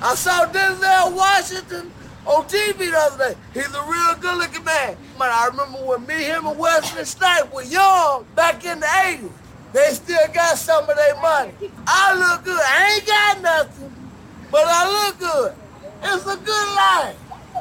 I saw Denzel Washington on TV the other day. He's a real good-looking man. Man, I remember when me, him, and Wesley Snipes were young back in the 80s. They still got some of their money. I look good. I ain't got nothing, but I look good. It's a good life.